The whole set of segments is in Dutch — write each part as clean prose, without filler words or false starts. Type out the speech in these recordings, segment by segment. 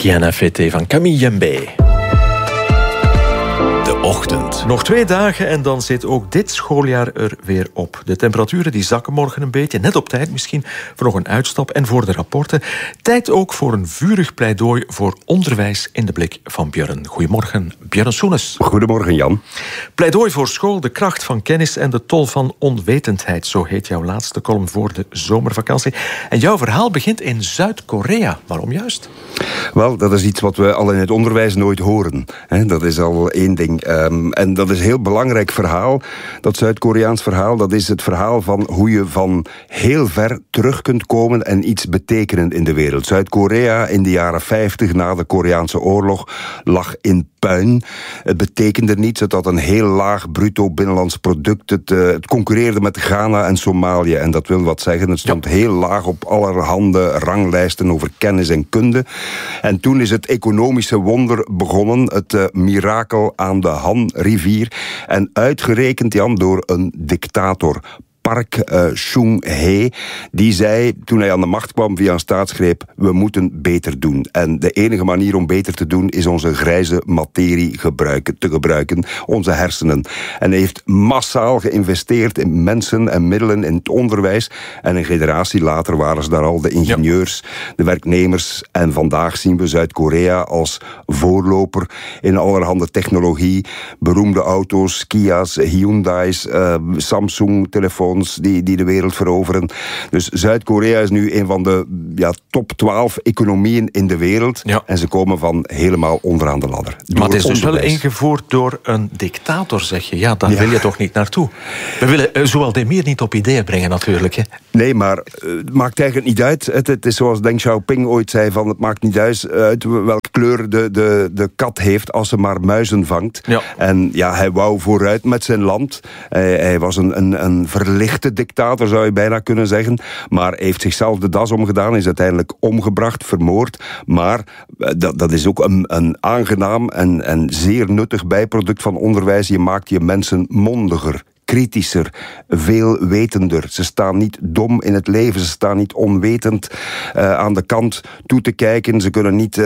Rien à fêter van Camille Jembe. Ochtend. Nog 2 dagen en dan zit ook dit schooljaar er weer op. De temperaturen die zakken morgen een beetje, net op tijd misschien voor nog een uitstap en voor de rapporten. Tijd ook voor een vurig pleidooi voor onderwijs in de blik van Björn. Goedemorgen, Björn Soenes. Goedemorgen, Jan. Pleidooi voor school, de kracht van kennis en de tol van onwetendheid. Zo heet jouw laatste column voor de zomervakantie. En jouw verhaal begint in Zuid-Korea. Waarom juist? Wel, dat is iets wat we al in het onderwijs nooit horen. Dat is al één ding. En dat is een heel belangrijk verhaal. Dat Zuid-Koreaans verhaal, dat is het verhaal van hoe je van heel ver terug kunt komen en iets betekenen in de wereld. Zuid-Korea in de jaren 50, na de Koreaanse oorlog, lag in puin. Het betekende niets. Het had een heel laag bruto binnenlands product. Het concurreerde met Ghana en Somalië. En dat wil wat zeggen. Het stond heel laag op allerhande ranglijsten over kennis en kunde. En toen is het economische wonder begonnen. Het mirakel aan de Han-rivier. En uitgerekend, Jan, door een dictator. Park Chung-hee, die zei, toen hij aan de macht kwam via een staatsgreep, we moeten beter doen. En de enige manier om beter te doen is onze grijze materie te gebruiken, onze hersenen. En hij heeft massaal geïnvesteerd in mensen en middelen in het onderwijs. En een generatie later waren ze daar al de ingenieurs, de werknemers. En vandaag zien we Zuid-Korea als voorloper in allerhande technologie. Beroemde auto's, Kia's, Hyundai's, Samsung-telefoons, die de wereld veroveren. Dus Zuid-Korea is nu een van de top 12 economieën in de wereld. Ja. En ze komen van helemaal onderaan de ladder. Maar het is dus wel ingevoerd door een dictator, zeg je. Ja, daar wil je toch niet naartoe? We willen Zowaldemir niet op ideeën brengen, natuurlijk. Hè? Nee, maar het maakt eigenlijk niet uit. Het is zoals Deng Xiaoping ooit zei, van het maakt niet uit welke kleur de kat heeft als ze maar muizen vangt. Ja. En ja, hij wou vooruit met zijn land. Hij was een verlichte dictator, zou je bijna kunnen zeggen. Maar heeft zichzelf de das omgedaan, is uiteindelijk omgebracht, vermoord. Maar dat is ook een aangenaam en zeer nuttig bijproduct van onderwijs. Je maakt je mensen mondiger, kritischer, veel wetender. Ze staan niet dom in het leven, ze staan niet onwetend aan de kant toe te kijken. Ze kunnen niet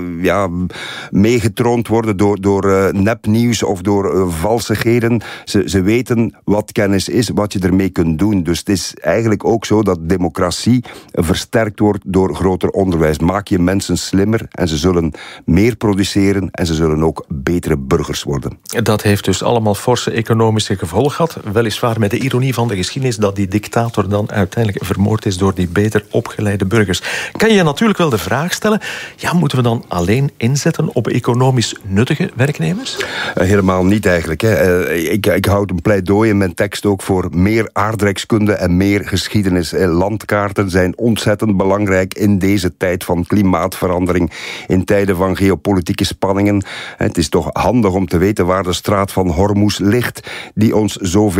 meegetroond worden door nepnieuws of door valsigheden. Ze weten wat kennis is, wat je ermee kunt doen. Dus het is eigenlijk ook zo dat democratie versterkt wordt door groter onderwijs. Maak je mensen slimmer en ze zullen meer produceren en ze zullen ook betere burgers worden. Dat heeft dus allemaal forse economische gevolgen gehad. Weliswaar met de ironie van de geschiedenis dat die dictator dan uiteindelijk vermoord is door die beter opgeleide burgers. Kan je natuurlijk wel de vraag stellen, moeten we dan alleen inzetten op economisch nuttige werknemers? Helemaal niet eigenlijk. Hè. Ik houd een pleidooi in mijn tekst ook voor meer aardrijkskunde en meer geschiedenis. Landkaarten zijn ontzettend belangrijk in deze tijd van klimaatverandering, in tijden van geopolitieke spanningen. Het is toch handig om te weten waar de straat van Hormuz ligt, die ons zoveel...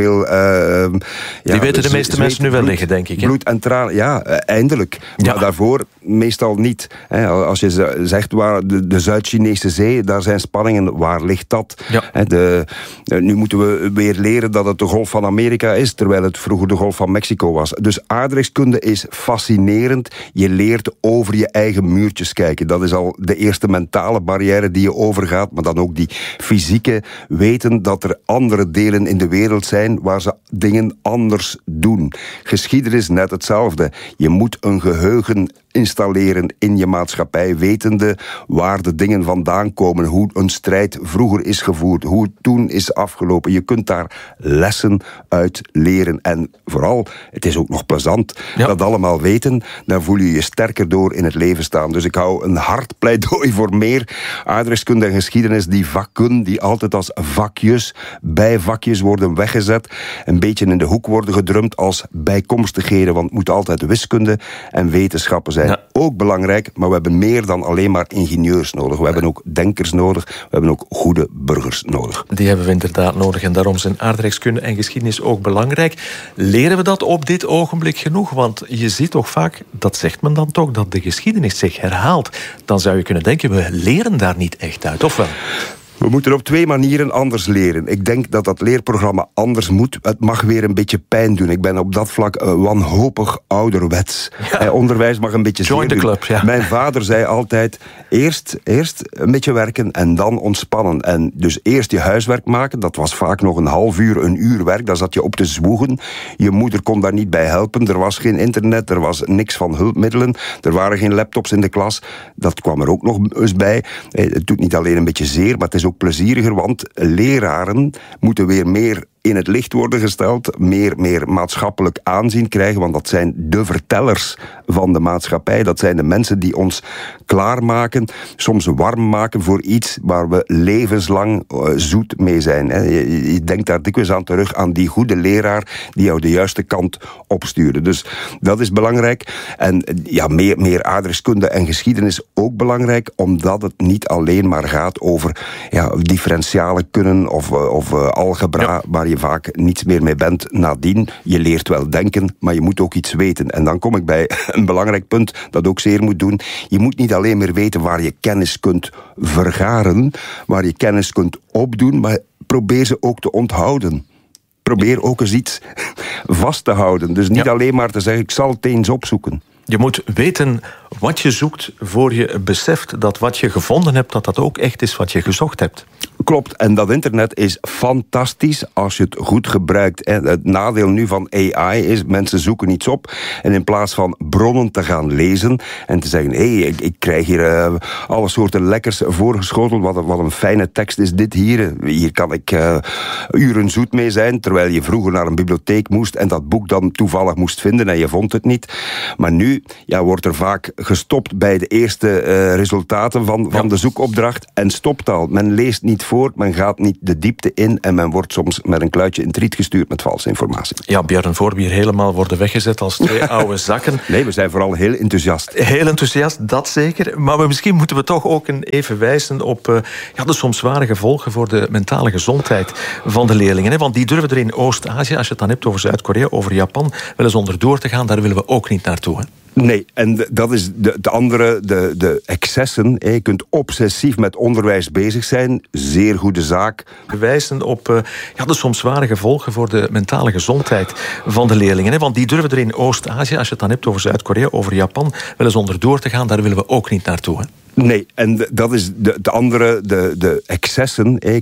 die weten de meeste mensen nu wel liggen, denk ik. Hè? Bloed en tranen, eindelijk. Maar daarvoor meestal niet. Als je zegt waar de Zuid-Chinese Zee, daar zijn spanningen, waar ligt dat? Ja. Nu moeten we weer leren dat het de Golf van Amerika is, terwijl het vroeger de Golf van Mexico was. Dus aardrijkskunde is fascinerend. Je leert over je eigen muurtjes kijken. Dat is al de eerste mentale barrière die je overgaat, maar dan ook die fysieke weten dat er andere delen in de wereld zijn waar ze dingen anders doen. Geschiedenis net hetzelfde. Je moet een geheugen installeren in je maatschappij, wetende waar de dingen vandaan komen, hoe een strijd vroeger is gevoerd, hoe het toen is afgelopen. Je kunt daar lessen uit leren. En vooral, het is ook nog plezant. Dat allemaal weten, dan voel je je sterker door in het leven staan. Dus ik hou een hard pleidooi voor meer aardrijkskunde en geschiedenis, die vakken, die altijd als vakjes, bijvakjes worden weggezet, een beetje in de hoek worden gedrumd als bijkomstigheden, want het moet altijd wiskunde en wetenschappen zijn. Ja. Ook belangrijk, maar we hebben meer dan alleen maar ingenieurs nodig. We hebben ook denkers nodig, we hebben ook goede burgers nodig. Die hebben we inderdaad nodig en daarom zijn aardrijkskunde en geschiedenis ook belangrijk. Leren we dat op dit ogenblik genoeg? Want je ziet toch vaak, dat zegt men dan toch, dat de geschiedenis zich herhaalt. Dan zou je kunnen denken, we leren daar niet echt uit, of wel? We moeten op 2 manieren anders leren. Ik denk dat dat leerprogramma anders moet. Het mag weer een beetje pijn doen. Ik ben op dat vlak wanhopig ouderwets. Ja. Onderwijs mag een beetje Join the club, ja. Mijn vader zei altijd, eerst een beetje werken en dan ontspannen. En dus eerst je huiswerk maken. Dat was vaak nog een half uur, een uur werk. Daar zat je op te zwoegen. Je moeder kon daar niet bij helpen. Er was geen internet, er was niks van hulpmiddelen. Er waren geen laptops in de klas. Dat kwam er ook nog eens bij. Het doet niet alleen een beetje zeer, maar het is ook plezieriger, want leraren moeten weer meer in het licht worden gesteld, meer maatschappelijk aanzien krijgen, want dat zijn de vertellers van de maatschappij. Dat zijn de mensen die ons klaarmaken, soms warm maken voor iets waar we levenslang zoet mee zijn. Je denkt daar dikwijls aan terug, aan die goede leraar die jou de juiste kant opstuurde. Dus dat is belangrijk. En ja, meer aardrijkskunde en geschiedenis ook belangrijk, omdat het niet alleen maar gaat over differentialen kunnen of algebra, waar je vaak niets meer mee bent nadien. Je leert wel denken, maar je moet ook iets weten. En dan kom ik bij een belangrijk punt dat ook zeer moet doen. Je moet niet alleen meer weten waar je kennis kunt vergaren, waar je kennis kunt opdoen, maar probeer ze ook te onthouden. Probeer ook eens iets vast te houden. Dus niet alleen maar te zeggen, ik zal het eens opzoeken. Je moet weten wat je zoekt voor je beseft dat wat je gevonden hebt, dat ook echt is wat je gezocht hebt. Klopt, en dat internet is fantastisch als je het goed gebruikt. Het nadeel nu van AI is, mensen zoeken iets op en in plaats van bronnen te gaan lezen en te zeggen, ik krijg hier alle soorten lekkers voorgeschoteld, wat een fijne tekst is dit hier kan ik uren zoet mee zijn, terwijl je vroeger naar een bibliotheek moest en dat boek dan toevallig moest vinden en je vond het niet. Maar nu wordt er vaak gestopt bij de eerste resultaten van de zoekopdracht en stopt al. Men leest niet voort, men gaat niet de diepte in en men wordt soms met een kluitje in het riet gestuurd met valse informatie. Ja, Björn, voor we hier helemaal worden weggezet als 2 oude zakken. Nee, we zijn vooral heel enthousiast. Heel enthousiast, dat zeker. Maar misschien moeten we toch ook even wijzen op de soms zware gevolgen voor de mentale gezondheid van de leerlingen. Want die durven er in Oost-Azië, als je het dan hebt over Zuid-Korea, over Japan, wel eens onder door te gaan. Daar willen we ook niet naartoe. Nee, en dat is de andere, de excessen. Je kunt obsessief met onderwijs bezig zijn. Zeer goede zaak. Wijzen op de soms zware gevolgen voor de mentale gezondheid van de leerlingen. Want die durven er in Oost-Azië, als je het dan hebt over Zuid-Korea, over Japan, wel eens onder door te gaan. Daar willen we ook niet naartoe. Nee, en dat is de andere, de excessen. Je